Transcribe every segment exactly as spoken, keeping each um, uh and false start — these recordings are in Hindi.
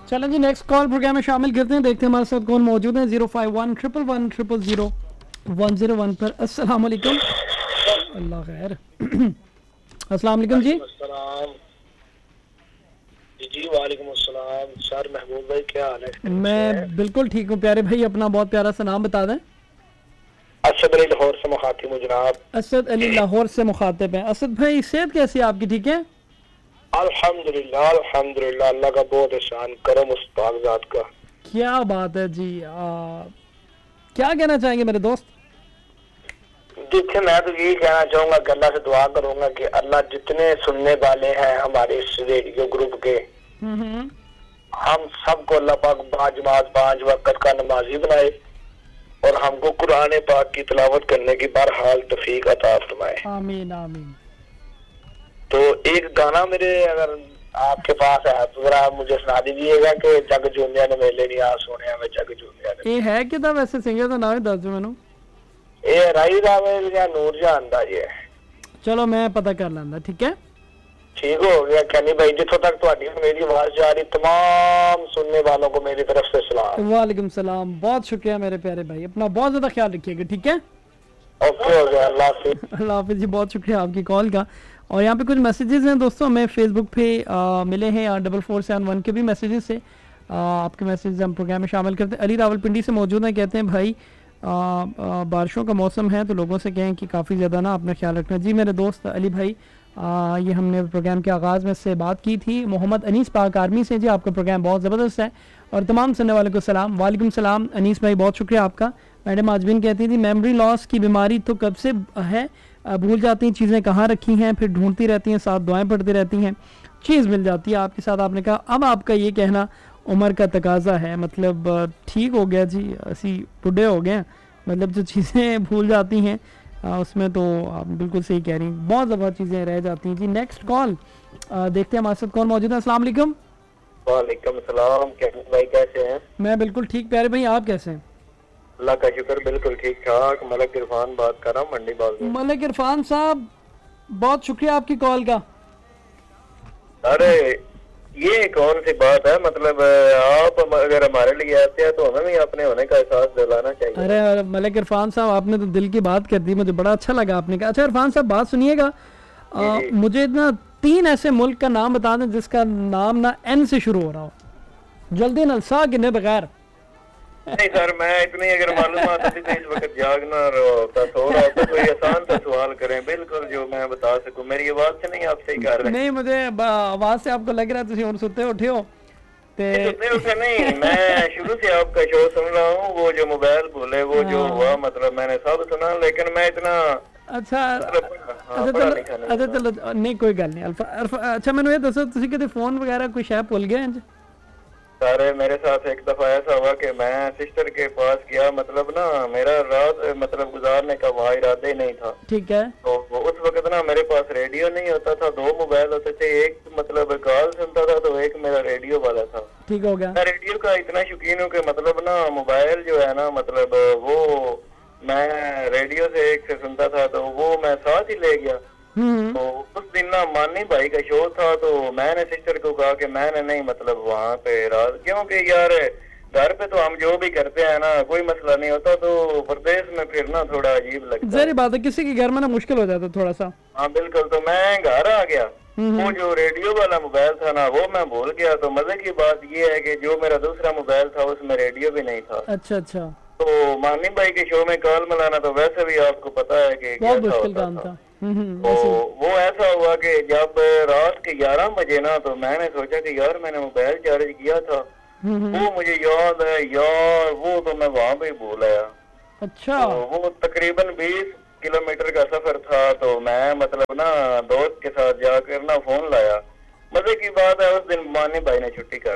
चलें जी, नेक्स्ट कॉल प्रोग्राम में शामिल करते हैं, देखते हैं हमारे साथ कौन मौजूद है। Zero five one triple one triple zero one zero one पर। अस्सलाम वालेकुम। अल्लाह खैर। अस्सलाम वालेकुम जी। जी वालेकुम अस्सलाम। सर महबूब भाई क्या हाल है? मैं बिल्कुल ठीक हूँ प्यारे भाई, अपना बहुत प्यारा सा नाम बता दें। असद अली लाहौर से मुखातिब हूँ जनाब। असद अली लाहौर से मुखातिब हैं। असद भाई सेहत कैसी है आपकी? ठीक है अल्हम्दुलिल्लाह अल्हम्दुलिल्लाह, अल्लाह का बहुत एहसान करम उस कागजात का। क्या बात है जी। आ, क्या कहना चाहेंगे मेरे दोस्त? देखिए मैं तो यही कहना चाहूंगा कि अल्लाह से दुआ करूंगा कि अल्लाह जितने सुनने वाले हैं हमारे इस रेडियो ग्रुप के, हम सबको अल्लाह पाक बाजमात पांच वक्त का नमाजी बनाए और हमको कुरान पाक की तिलावत करने की बहरहाल तौफीक अता फरमाए। आमीन आमीन। तो एक गाना मेरे अगर आपके पास है तो जरा आप मुझे सुना दीजिएगा कि जग जूनिया ने मेले नहीं आ सोने में जग जूनिया ने। ये है कि था वैसे सिंगर का नाम दस दो मैनू। ये राई रावे या नूर जान दा जी। चलो मैं पता कर लेंदा, ठीक है। ठीक हो गया कैनी भाई, जिथों तक तुम्हारी मेरी आवाज जा रही तमाम सुनने वालों को मेरी तरफ से सलाम। वालेकुम सलाम, बहुत शुक्रिया मेरे प्यारे भाई, अपना बहुत ज्यादा ख्याल रखिएगा, ठीक है। ओके हो गया, अल्लाह हाफिज। अल्लाह हाफिज जी, बहुत शुक्रिया आपकी कॉल का। और यहाँ पे कुछ मैसेजेस हैं दोस्तों, हमें फेसबुक पे आ, मिले हैं डबल फोर सेवन वन के भी मैसेजेस से। आ, आपके मैसेज हम प्रोग्राम में शामिल करते हैं। अली रावलपिंडी से मौजूद हैं, कहते हैं भाई आ, आ, बारिशों का मौसम है तो लोगों से कहें कि काफ़ी ज़्यादा ना अपना ख्याल रखना। जी मेरे दोस्त अली भाई, आ, ये हमने प्रोग्राम के आगाज़ में से बात की थी। मोहम्मद अनीस पाक आर्मी से, जी आपका प्रोग्राम बहुत ज़बरदस्त है और तमाम सुनने वालों को सलाम। वालेकुम सलाम अनीस भाई, बहुत शुक्रिया आपका। मैडम आजमीन कहती थी मेमोरी लॉस की बीमारी तो कब से है, भूल जाती हैं चीज़ें कहाँ रखी हैं, फिर ढूंढती रहती हैं, साथ दुआएं पढ़ती रहती हैं, चीज़ मिल जाती है आपके साथ। आपने कहा अब आपका ये कहना उम्र का तकाजा है, मतलब ठीक हो गया जी, असी बुढ़े हो गए, मतलब जो चीज़ें भूल जाती हैं आ, उसमें तो आप बिल्कुल सही कह रही हैं, बहुत ज़्यादा चीज़ें रह जाती हैं। जी नेक्स्ट कॉल देखते हैं हमारे साथ कौन मौजूद है। अस्सलाम वालेकुम। वालेकुम सलाम, भाई कैसे हैं? मैं बिल्कुल ठीक प्यारे भाई, आप कैसे हैं? अल्लाह का शुक्र बिल्कुल ठीक ठाक। मलिक इरफान बात कर रहा हूँ मंडी बाग से। मलिक इरफान साहब, बहुत शुक्रिया आपकी कॉल का। अरे ये कौन सी बात है, मतलब आप अगर हमारे लिए आते हैं तो हमें भी अपने होने का एहसास दिलाना चाहिए। अरे मलिक इरफान साहब, आपने तो दिल की बात कर दी, मुझे बड़ा अच्छा लगा आपने कहा। अच्छा इरफान साहब बात सुनिएगा, मुझे ना तीन ऐसे मुल्क का नाम बता दें जिसका नाम ना एन से शुरू हो रहा हो, जल्दी नलसा गिने बगैर। नहीं सर, मैं इतनी अगर मालूमात होती तो इस वक्त जागना होता, सो रहा होता। कोई आसान सा सवाल करें बिल्कुल जो मैं बता सकूं। मेरी आवाज से नहीं, आप सही कर रहे हैं? नहीं, मुझे आवाज से आपको लग रहा है तुम सुते उठे हो। सुते उठे नहीं, मैं शुरू से आपका शो सुन रहा हूँ। वो जो मोबाइल बोले वो जो हुआ, मतलब मैंने सब सुना, लेकिन मैं इतना अच्छा अच्छा चलो अच्छा चलो नहीं कोई गल नहीं। अच्छा मैंने ये दसो तुसी कदे फोन वगैरह कोई शय भूल गए हैं? सारे मेरे साथ एक दफा ऐसा हुआ कि मैं सिस्टर के पास गया, मतलब ना मेरा रात मतलब गुजारने का वहाँ इरादा ही नहीं था, ठीक है। तो उस वक्त ना मेरे पास रेडियो नहीं होता था, दो मोबाइल होते थे, एक मतलब कॉल सुनता था तो एक मेरा रेडियो वाला था। ठीक हो गया। मैं रेडियो का इतना शौकीन हूँ कि मतलब ना मोबाइल जो है ना, मतलब वो मैं रेडियो से एक से सुनता था तो वो मैं साथ ही ले गया। तो उस दिन ना मानी भाई का शो था, तो मैंने सिस्टर को कहा कि मैंने नहीं मतलब वहाँ पे रात, क्योंकि यार घर पे तो हम जो भी करते हैं ना कोई मसला नहीं होता, तो प्रदेश में फिर ना थोड़ा अजीब लगता है। जरूरी बात है, किसी के घर में ना मुश्किल हो जाता थोड़ा सा। हाँ बिल्कुल। तो मैं घर आ गया, वो जो रेडियो वाला मोबाइल था ना वो मैं भूल गया। तो मजे की बात ये है कि जो मेरा दूसरा मोबाइल था उसमें रेडियो भी नहीं था। अच्छा अच्छा। तो मानी भाई के शो में कॉल मिलाना तो वैसे भी आपको पता है कि बहुत मुश्किल काम था। तो वो ऐसा हुआ कि जब रात के ग्यारह बजे ना, तो मैंने सोचा कि यार मैंने मोबाइल चार्ज किया था, वो मुझे याद है यार, वो तो मैं वहाँ पे भूल आया। अच्छा। तो वो तकरीबन बीस किलोमीटर का सफर था, तो मैं मतलब ना दोस्त के साथ जाकर ना फोन लाया। मजे की बात है उस दिन मानी भाई ने छुट्टी कर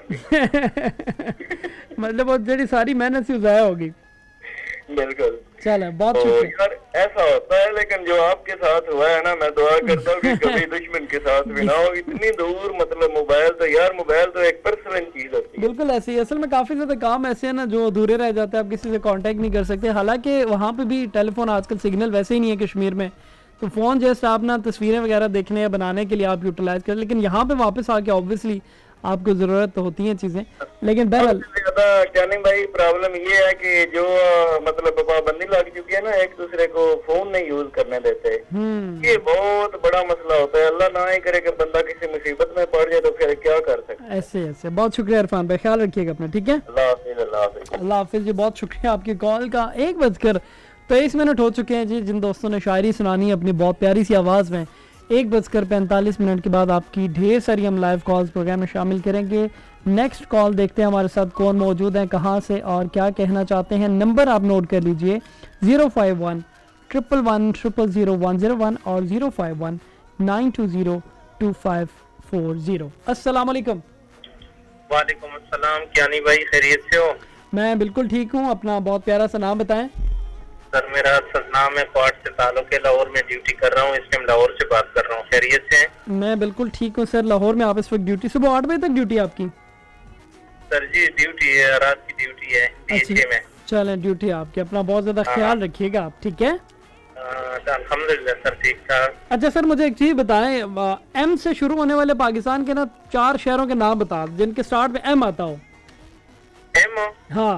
दी। मतलब वो जड़ी सारी मेहनत से जाया होगी। बिल्कुल। चलो बहुत तो शुक्रिया। यार ऐसा होता है, लेकिन जो आपके साथ हुआ है ना, मैं दुआ करता हूँ कि कभी दुश्मन के साथ भी ना हो। इतनी दूर मतलब मोबाइल तो यार मोबाइल तो एक पर्सनल चीज होती है। बिल्कुल ऐसे ही, असल में काफी ज्यादा काम ऐसे है ना जो अधूरे रह जाते हैं, आप किसी से कांटेक्ट नहीं कर सकते। हालांकि वहाँ पे भी टेलीफोन आजकल सिग्नल वैसे ही नहीं है कश्मीर में, तो फोन जैसे आप ना तस्वीरें वगैरह देखने या बनाने के लिए आप यूटिलाइज करें, लेकिन यहाँ पे वापस आके ऑब्वियसली आपको ज़रूरत तो होती हैं चीज़ें, लेकिन बहरहाल सबसे ज्यादा कैनिंग भाई प्रॉब्लम ये है कि जो अ, मतलब पाबंदी लग चुकी है ना, एक दूसरे को फोन नहीं यूज करने देते। हम्म ये बहुत बड़ा मसला होता है। अल्लाह ना ही करे कि बंदा किसी मुसीबत में पड़ जाए तो फिर क्या कर सकते हैं। ऐसे ऐसे। बहुत शुक्रिया इरफान भाई, ख्याल रखिएगा अपना, ठीक है। अल्लाह हाफिज, अल्लाह हाफिज। अल्लाह हाफिज़ जी, बहुत शुक्रिया आपकी कॉल का। एक बजकर तेईस मिनट हो चुके हैं जी। जिन दोस्तों ने शायरी सुनानी है अपनी बहुत प्यारी सी आवाज़ में, एक बजकर पैंतालीस मिनट के बाद आपकी ढेर सारी हम लाइव कॉल्स प्रोग्राम में शामिल करेंगे। नेक्स्ट कॉल देखते हैं हमारे साथ कौन मौजूद है, कहाँ से और क्या कहना चाहते हैं। नंबर आप नोट कर लीजिए, zero five one triple one triple zero one zero one और zero five one nine to zero two five four zero. अस्सलाम वालेकुम। वालेकुम अस्सलाम, क्यानी भाई खैरियत से हो? मैं बिल्कुल ठीक हूँ, अपना बहुत प्यारा सा नाम बताएं। सर मेरा सदनाम है, क्वाड से ताल्लुक है, लाहौर में ड्यूटी कर रहा हूँ, इस टाइम लाहौर से बात कर रहा हूँ। खैरियत से हैं? मैं बिल्कुल ठीक हूँ सर। लाहौर में आप इस वक्त ड्यूटी, सुबह आठ बजे तक ड्यूटी आपकी? सर जी ड्यूटी है, रात की ड्यूटी है डीएचए में। चलें, ड्यूटी आपकी, अपना बहुत ज़्यादा ख्याल रखिएगा आप, ठीक है। अल्हम्दुलिल्लाह सर, ठीक ठाक। अच्छा सर, मुझे एक चीज़ बताएं, एम से शुरू होने वाले पाकिस्तान के ना चार शहरों के नाम बता जिनके स्टार्ट में एम आता हो। एम? हाँ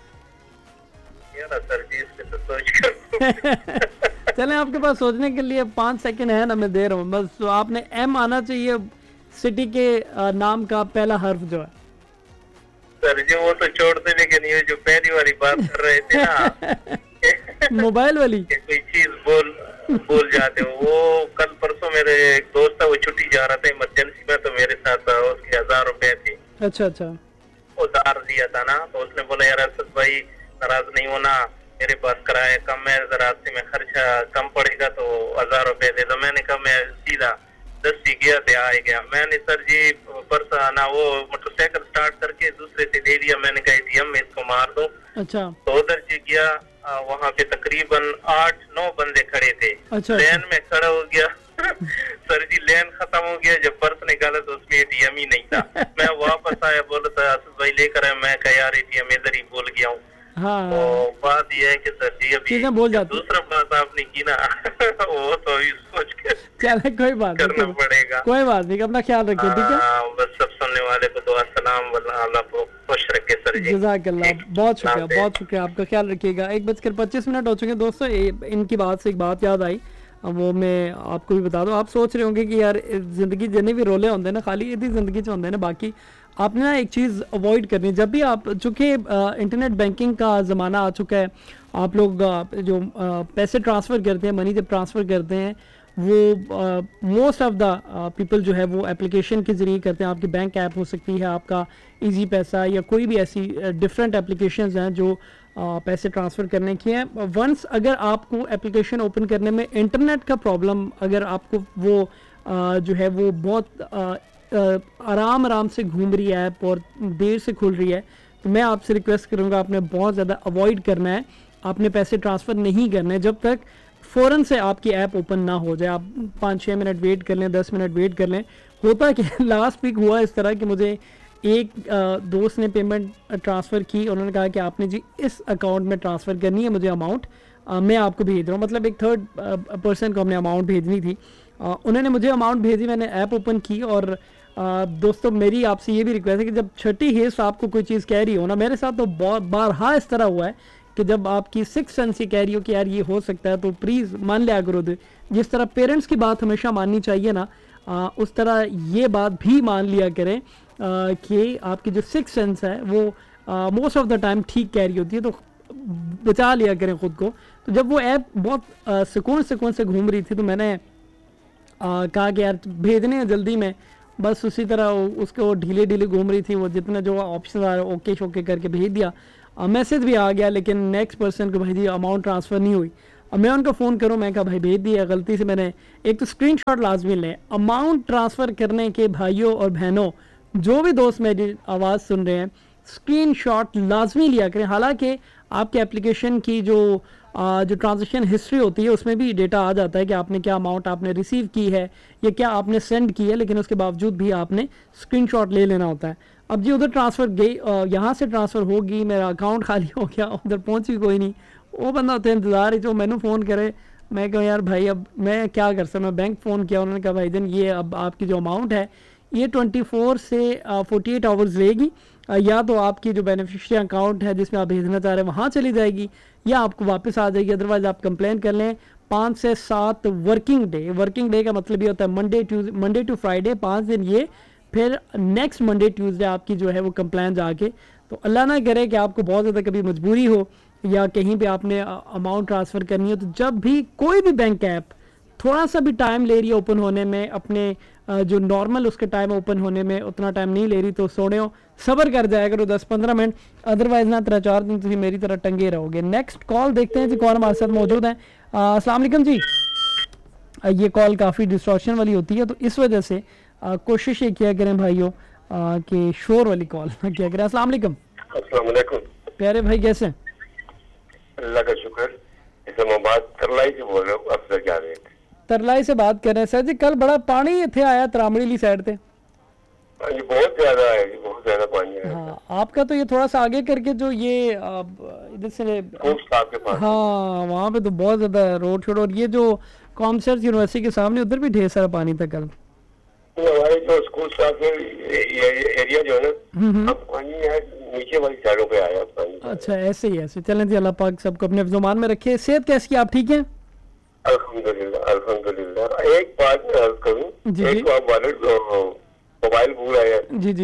यार सर जी इसके तो सोच कर चलें, आपके पास सोचने के लिए पाँच सेकंड है ना, मैं दे रहा हूँ बस। तो आपने एम आना चाहिए सिटी के अ, नाम का पहला हर्फ जो है। सर जी वो तो छोड़ते, लेकिन ये जो पहली वाली बात कर रहे थे ना मोबाइल वाली कि कोई चीज बोल बोल जाते हो। वो कल परसों मेरे एक दोस्त था, वो छुट्टी जा रहा था इमरजेंसी में, तो मेरे साथ था, उसके हजार रुपए थे, अच्छा अच्छा उधार दिया था ना। तो उसने बोला यार असद भाई नाराज नहीं होना, मेरे पास किराया कम है, रास्ते में खर्चा कम पड़ेगा तो हजार रुपए दे दो। मैंने कहा मैं सीधा दस्ती गया थे आ गया। मैंने सर जी परसा ना वो मोटरसाइकिल स्टार्ट करके दूसरे से दे दिया। मैंने कहा एटीएम में इसको मार दो। अच्छा तो उधर जी गया, वहाँ पे तकरीबन आठ नौ बंदे खड़े थे। अच्छा लेन में खड़ा हो गया सर जी लेन खत्म हो गया, जब पर्स निकाला तो उसमें एटीएम ही नहीं था। मैं वापस आया, बोला था असद भाई लेकर आया। मैं कहा यार एटीएम इधर ही भूल गया हूँ। हाँ, तो बात यह है कि सर जी अभी चीजें भूल जाती। दूसरा बात आपने की ना वो तो अभी सोच के चले कोई बात करना नहीं, पड़ेगा। कोई बात नहीं, अपना ख्याल रखिए, ठीक है। हाँ, बस सब सुनने वाले को दुआ सलाम, अल्लाह को खुश रखे सर जी। जज़ाकल्लाह, बहुत शुक्रिया, नाम बहुत शुक्रिया, आपका ख्याल रखिएगा। एक बजकर पच्चीस मिनट हो चुके हैं दोस्तों। ए, इनकी बात से एक बात याद आई, अब वो मैं आपको भी बता दूं। आप सोच रहे होंगे कि यार जिंदगी जिन्ने भी रोले होंगे ना, खाली इतनी जिंदगी च होंगे ना, बाकी आपने ना एक चीज़ अवॉइड करनी है जब भी आप, चूँकि इंटरनेट बैंकिंग का ज़माना आ चुका है। आप लोग आ, जो आ, पैसे ट्रांसफ़र करते हैं, मनी जब ट्रांसफ़र करते हैं, वो मोस्ट ऑफ द पीपल जो है वो एप्लीकेशन के ज़रिए करते हैं। आपकी बैंक ऐप हो सकती है, आपका इजी पैसा या कोई भी ऐसी डिफरेंट एप्लीकेशंस हैं जो आ, पैसे ट्रांसफ़र करने की हैं। वंस अगर आपको एप्लीकेशन ओपन करने में इंटरनेट का प्रॉब्लम, अगर आपको वो आ, जो है वो बहुत आ, आराम आराम से घूम रही है ऐप और देर से खुल रही है, तो मैं आपसे रिक्वेस्ट करूँगा आपने बहुत ज़्यादा अवॉइड करना है। आपने पैसे ट्रांसफ़र नहीं करने जब तक फ़ौरन से आपकी ऐप ओपन ना हो जाए। आप पाँच छः मिनट वेट कर लें, दस मिनट वेट कर लें। होता कि लास्ट वीक हुआ इस तरह कि मुझे एक दोस्त ने पेमेंट ट्रांसफ़र की, उन्होंने कहा कि आपने जी इस अकाउंट में ट्रांसफ़र करनी है, मुझे अमाउंट मैं आपको भेज रहा हूँ। मतलब एक थर्ड पर्सन को हमने अमाउंट भेजनी थी। आ, उन्होंने मुझे अमाउंट भेजी, मैंने ऐप ओपन की। और आ, दोस्तों मेरी आपसे ये भी रिक्वेस्ट है कि जब छठी हिस्स आपको कोई चीज़ कह रही हो ना, मेरे साथ तो बहुत बारहा इस तरह हुआ है कि जब आपकी सिक्स सेंस ये कह रही हो कि यार ये हो सकता है, तो प्लीज़ मान लिया करो। जिस तरह पेरेंट्स की बात हमेशा माननी चाहिए ना, आ, उस तरह ये बात भी मान लिया करें कि आपकी जो सिक्स सेंस है वो मोस्ट ऑफ द टाइम ठीक कह रही होती है, तो बचा लिया करें ख़ुद को। तो जब वो ऐप बहुत सुकून सुकून से घूम रही थी, तो मैंने आ, कहा कि यार भेजने हैं जल्दी में, बस उसी तरह उसको ढीले ढीले घूम रही थी। वो जितना जो ऑप्शन आ रहा है ओके शोके करके भेज दिया, मैसेज भी आ गया, लेकिन नेक्स्ट पर्सन को भाई जी अमाउंट ट्रांसफ़र नहीं हुई। अब मैं उनको फ़ोन करूं, मैं कहा भाई भेज दिया, गलती से मैंने एक तो स्क्रीनशॉट लाजमी लें। अमाउंट ट्रांसफ़र करने के भाइयों और बहनों, जो भी दोस्त मेरी आवाज़ सुन रहे हैं, स्क्रीनशॉट लाजमी लिया करें। हालांकि आपके एप्लीकेशन की जो आ, जो ट्रांजेक्शन हिस्ट्री होती है उसमें भी डेटा आ जाता है कि आपने क्या अमाउंट आपने रिसीव की है या क्या आपने सेंड की है, लेकिन उसके बावजूद भी आपने स्क्रीनशॉट ले लेना होता है। अब जी उधर ट्रांसफ़र गई, यहाँ से ट्रांसफ़र होगी, मेरा अकाउंट खाली हो गया, उधर पहुँची कोई नहीं। वो बंदा होता है इंतज़ार है जो मैंने फ़ोन करे। मैं कहूँ यार भाई अब मैं क्या कर सकता, मैं बैंक फ़ोन किया, उन्होंने कहा भाई दिन ये अब आपकी जो अमाउंट है ये ट्वेंटी फोर से फोर्टी एट आवर्स लेगी। अ, या तो आपकी जो बेनिफिशियरी अकाउंट है जिसमें आप भेजना चाह रहे हैं वहाँ चली जाएगी, या आपको वापस आ जाएगी। अदरवाइज आप कंप्लेन कर लें, पाँच से सात वर्किंग डे, वर्किंग डे का मतलब ये होता है मंडे ट्यूज मंडे टू फ्राइडे, पाँच दिन ये, फिर नेक्स्ट मंडे ट्यूसडे आपकी जो है वो कंप्लेन जाके। तो अल्लाह ना करे कि आपको बहुत ज़्यादा कभी मजबूरी हो या कहीं पे आपने अमाउंट ट्रांसफ़र करनी हो, तो जब भी कोई भी बैंक ऐप थोड़ा सा भी टाइम ले रही है ओपन होने में, अपने अ, जो नॉर्मल उसके टाइम ओपन होने में उतना टाइम नहीं ले रही, तो सोने हो सब्र कर जाया करो दस पंद्रह मिनट, अदरवाइज ना तेरह चार दिन तुम मेरी तरह टंगे रहोगे। नेक्स्ट कॉल देखते हैं जी, कौन हमारे साथ मौजूद है। अ, अस्सलाम वालेकुम जी। अ, ये कॉल काफ़ी डिस्ट्रॉक्शन वाली होती है, तो इस वजह से अ, कोशिश ये किया करें भाइयों अ, कि शोर वाली कॉल ना किया करें। अस्सलाम वालेकुम। अस्सलाम वालेकुम। प्यारे भाई कैसे हैं? अल्लाह का शुक्र। इस्लामाबाद तरलाई से बोल रहा हूँ, अफसर क्या रेट? तरलाई से बात कर रहे हैं सर जी। कल बड़ा पानी इतने आया त्रामड़ी साइड पे। हाँ जी, बहुत ज्यादा है जी, बहुत ज्यादा पानी है। हाँ, आपका तो ये थोड़ा सा आगे करके जो ये अ, इधर से, खूब साहब के पास। हाँ वहाँ पे तो बहुत ज़्यादा रोड शोड, और ये जो कॉमर्स यूनिवर्सिटी के सामने उधर भी ढेर सारा पानी था कल। तो हमारे जो स्कूल स्टाफ के एरिया जो है ना, अब पानी है नीचे वाली साइडों पे आया पानी। अच्छा ऐसे ही ऐसे चलें जी, अल्लाह पाक सबको अपने जुबान में रखे। सेहत कैसी है, आप ठीक हैं? अल्हम्दुलिल्लाह अल्हम्दुलिल्लाह। एक बात मैं अर्ज करूँ, जी, एक जी। तो आप वाले मोबाइल भूल आए हैं जी जी।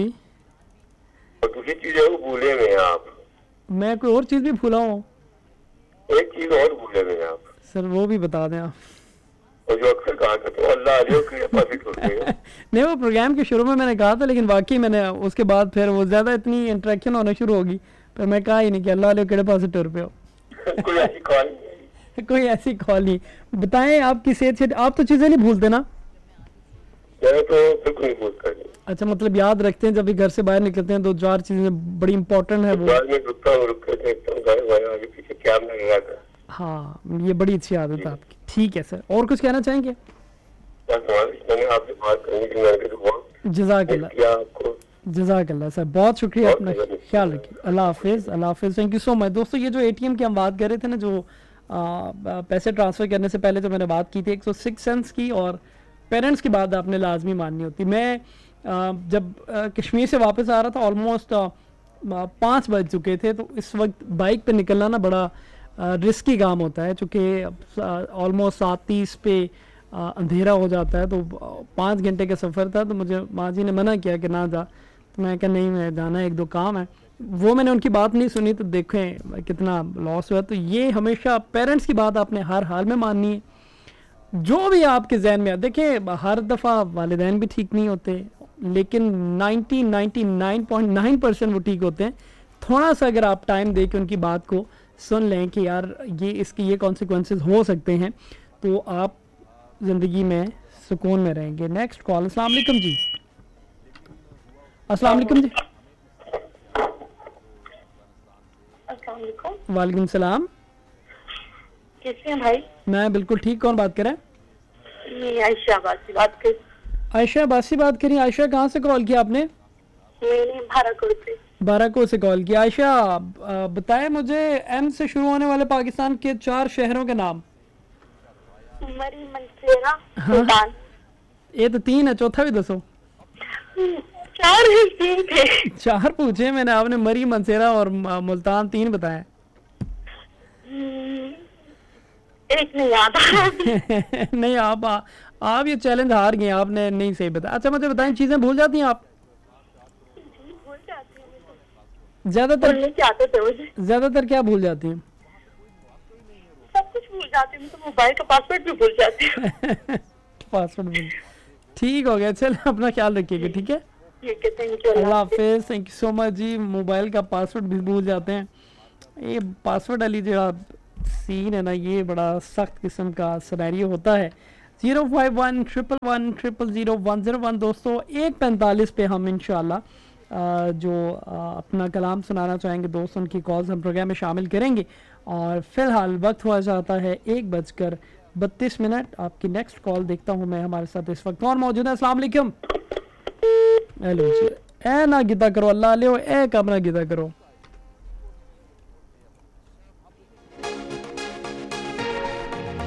और दूसरी चीज है वो भूले हुए हैं आप। मैं कोई और चीज़ भी भूला हूँ एक चीज और भूले हुए हैं आप, सर, वो भी बता दें आप। और जो अक्सर कहा करते हो अल्लाह आलियों के डिपॉजिट होते हैं। नहीं, वो प्रोग्राम के शुरू में मैंने कहा था, लेकिन वाकई मैंने उसके बाद फिर वो ज़्यादा इतनी इंटरेक्शन होना शुरू होगी, पर मैं कहा ही नहीं कि अल्लाह वाले केड़े पास टुर पे हो। कोई ऐसी कॉल नहीं आई। कोई ऐसी कॉल नहीं। बताएं आपकी सेहत से, आप तो चीज़ें नहीं भूलते ना? मैं तो बिल्कुल नहीं भूल कर। अच्छा, मतलब याद रखते हैं जब भी घर से बाहर निकलते हैं, दो चार चीज़ें बड़ी इंपॉर्टेंट है वो। बाद में रुकता हूँ, रुक के देखता हूँ गाय वाया आगे पीछे क्या मैं लगा था। हाँ, ये बड़ी अच्छी आदत है आपकी। ठीक है सर, और कुछ कहना चाहेंगे? बस मालिश, मैंने आपसे बात करने की मैंने कहा बहुत जज़ाकल्लाह, किया आपको। जज़ाकल्लाह सर, बहुत शुक्रिया, बहुत अपना शुक्रिया। ख्याल रखिए। अल्लाह हाफिज़, अल्लाह हाफिज़, थैंक यू सो मच। दोस्तों, ये जो एटीएम की हम बात कर रहे थे ना, जो आ, पैसे ट्रांसफ़र करने से पहले जो मैंने बात की थी एक सौ सिक्स सेंट्स की, और पेरेंट्स की बात आपने लाजमी माननी होती। मैं आ, जब आ, कश्मीर से वापस आ रहा था, ऑलमोस्ट पाँच बज चुके थे, तो इस वक्त बाइक पे निकलना ना बड़ा रिस्की काम होता है, चूँकि ऑलमोस्ट सात तीस पे आ, अंधेरा हो जाता है। तो पाँच घंटे का सफ़र था, तो मुझे माँ जी ने मना किया कि ना जा, तो मैं कहा नहीं, मैं जाना है, एक दो काम है। वो मैंने उनकी बात नहीं सुनी, तो देखें कितना लॉस हुआ। तो ये हमेशा पेरेंट्स की बात आपने हर हाल में माननी है, जो भी आपके जहन में। देखिए, हर दफ़ा वालिदैन भी ठीक नहीं होते, लेकिन ninety ninety nine point nine percent वो ठीक होते हैं। थोड़ा सा अगर आप टाइम दे के उनकी बात को सुन लें कि यार ये इसके ये कॉन्सिक्वेंसेस हो सकते हैं, तो आप ज़िंदगी में सुकून में रहेंगे। Next call. अस्सलाम वालेकुम जी। अस्सलाम वालेकुम जी। अस्सलाम वालेकुम। वालेकुम सलाम। कैसे हैं भाई? मैं बिल्कुल ठीक। कौन बात कर रहा है? मैं आयशा आबाद से बात कर आयशा अब्बास से बात करी। आयशा, कहाँ से कॉल किया आपने? मैंने भाराकोट से। बाराको से कॉल किया। आयशा, आ, बताएं मुझे एम से शुरू होने वाले पाकिस्तान के चार शहरों के नाम। मरी, मंसेरा, हाँ। सुल्तान। ये तो तीन है, चौथा भी दसो। चार ही तीन थे। चार पूछे मैंने, आपने मरी, मंसेरा और म- मुल्तान तीन बताए। हम्म, एक नहीं याद आ रहा। नहीं, आप आ, आप ये चैलेंज हार गए, आपने नहीं सही बताया। अच्छा मुझे बताएं, चीजें भूल जाती हैं आप? भूल जाती हूँ मैं तो। ज्यादातर भूलने के आते थे मुझे। ज्यादातर क्या भूल जाती हैं? सब कुछ भूल जाती हूँ, तो मोबाइल का पासवर्ड भी भूल जाती हूँ। पासवर्ड भूल। ठीक हो गया, चल अपना ख्याल रखिएगा, ठीक है? ठीक है, thank you. Allah Hafiz, thank you so much ji. Mobile का पासवर्ड भी भूल जाते हैं। ये पासवर्ड वाली जो सीन है ना, ये बड़ा सख्त किस्म का सिनेरियो होता है। Zero five one triple one triple zero one zero one. दोस्तों, एक पैंतालीस पे हम इंशाल्लाह अ, जो अ, अपना कलाम सुनाना चाहेंगे दोस्त, उनकी कॉल्स हम प्रोग्राम में शामिल करेंगे। और फिलहाल वक्त हुआ जाता है एक बजकर बत्तीस मिनट। आपकी नेक्स्ट कॉल देखता हूँ मैं। हमारे साथ इस वक्त और मौजूद है। अस्सलाम वालेकुम। हेलो जी। ए ना गिता करो, अल्लाह ले ए कब ना गिता करो।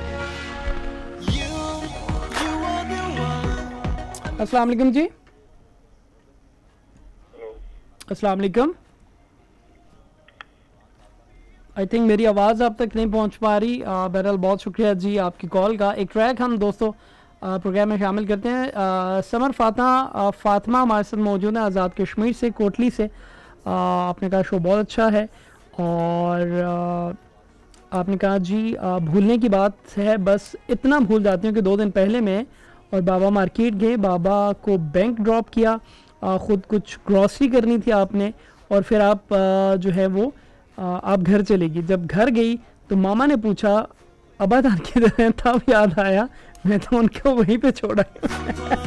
अस्सलाम वालेकुम जी। अस्सलाम वालेकुम। आई थिंक मेरी आवाज़ आप तक नहीं पहुंच पा रही। uh, बहरहाल बहुत शुक्रिया जी आपकी कॉल का। एक ट्रैक हम दोस्तों प्रोग्राम में शामिल करते हैं। uh, समर फाता फातिमा हमारे साथ मौजूद है आज़ाद कश्मीर से, कोटली से। uh, आपने कहा शो बहुत अच्छा है और uh, आपने कहा जी uh, भूलने की बात है, बस इतना भूल जाती हूँ कि दो दिन पहले मैं और बाबा मार्केट गए, बाबा को बैंक ड्रॉप किया, uh, ख़ुद कुछ ग्रॉसरी करनी थी आपने, और फिर आप uh, जो है वो आप घर चली गई। जब घर गई तो मामा ने पूछा अबादान किधर है, तब याद आया मैं तो उनको वहीं पे छोड़ा।